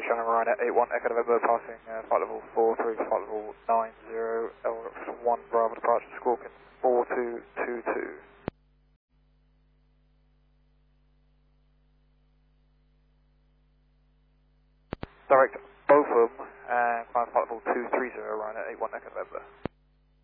Shannon Ryder 81 Echo November passing flight level 43, flight level 90, L1 Bravo departure Squawking 4222. Direct both of them and climb flight level 230 Ryder 81 Echo November.